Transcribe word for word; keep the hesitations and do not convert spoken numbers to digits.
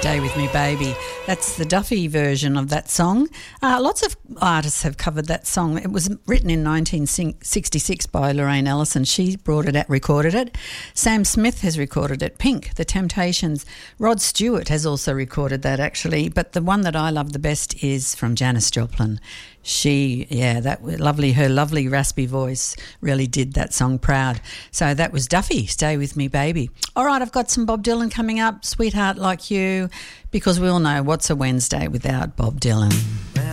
Stay With Me Baby. That's the Duffy version of that song. Uh, lots of artists have covered that song. It was written in nineteen sixty-six by Lorraine Ellison. She brought it out, recorded it. Sam Smith has recorded it. Pink, The Temptations. Rod Stewart has also recorded that actually, but the one that I love the best is from Janis Joplin. She, yeah, that lovely, her lovely raspy voice really did that song proud. So that was Duffy, Stay With Me Baby. All right, I've got some Bob Dylan coming up, Sweetheart Like You, because we all know what's a Wednesday without Bob Dylan.